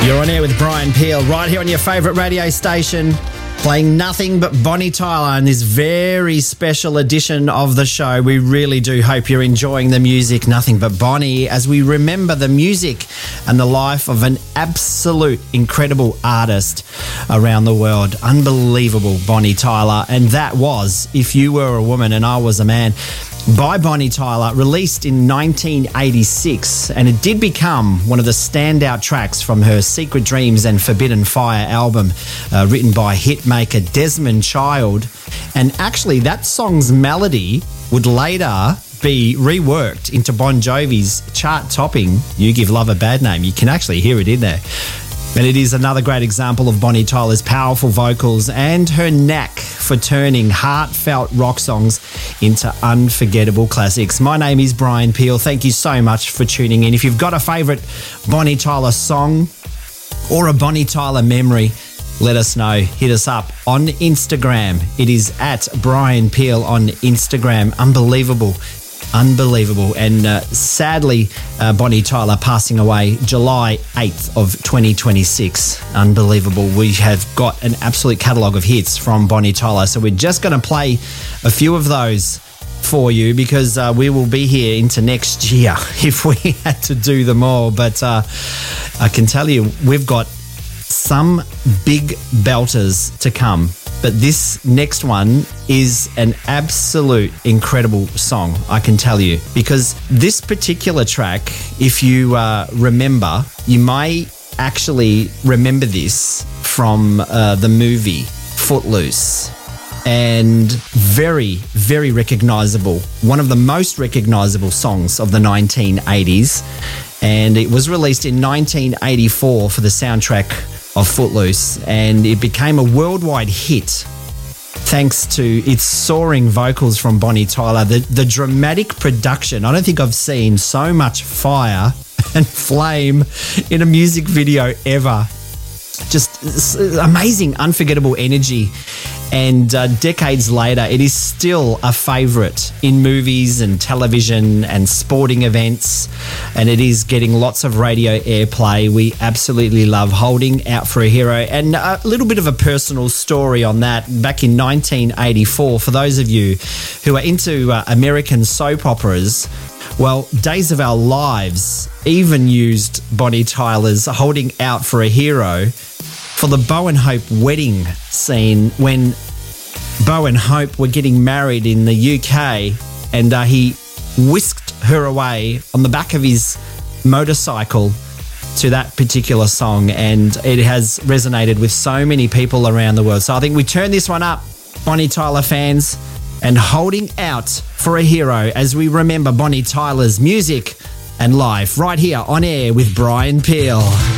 You're on air with Brian Peel, right here on your favourite radio station, playing nothing but Bonnie Tyler in this very special edition of the show. We really do hope you're enjoying the music, Nothing But Bonnie, as we remember the music and the life of an absolute incredible artist around the world. Unbelievable Bonnie Tyler. And that was If You Were a Woman and I Was a Man, by Bonnie Tyler, released in 1986, and it did become one of the standout tracks from her Secret Dreams and Forbidden Fire album, written by hitmaker Desmond Child. And actually, that song's melody would later be reworked into Bon Jovi's chart-topping You Give Love a Bad Name. You can actually hear it in there. And it is another great example of Bonnie Tyler's powerful vocals and her knack for turning heartfelt rock songs into unforgettable classics. My name is Brian Peel. Thank you so much for tuning in. If you've got a favourite Bonnie Tyler song or a Bonnie Tyler memory, let us know. Hit us up on Instagram. It is at Brian Peel on Instagram. Unbelievable. And sadly, Bonnie Tyler passing away July 8th of 2026. Unbelievable. We have got an absolute catalogue of hits from Bonnie Tyler. So we're just going to play a few of those for you because we will be here into next year if we had to do them all. But I can tell you, we've got some big belters to come. But this next one is an absolute incredible song, I can tell you. Because this particular track, if you remember, you may actually remember this from the movie Footloose. And very, very recognisable. One of the most recognisable songs of the 1980s. And it was released in 1984 for the soundtrack of Footloose, and it became a worldwide hit thanks to its soaring vocals from Bonnie Tyler, the dramatic production. I don't think I've seen so much fire and flame in a music video ever. Just amazing, unforgettable energy. And decades later, it is still a favourite in movies and television and sporting events. And it is getting lots of radio airplay. We absolutely love Holding Out for a Hero. And a little bit of a personal story on that. Back in 1984, for those of you who are into American soap operas, well, Days of Our Lives even used Bonnie Tyler's Holding Out for a Hero for the Bo and Hope wedding scene when Bo and Hope were getting married in the UK, and he whisked her away on the back of his motorcycle to that particular song, and it has resonated with so many people around the world. So I think we turn this one up, Bonnie Tyler fans, and Holding Out for a Hero as we remember Bonnie Tyler's music and life right here on air with Brian Peel.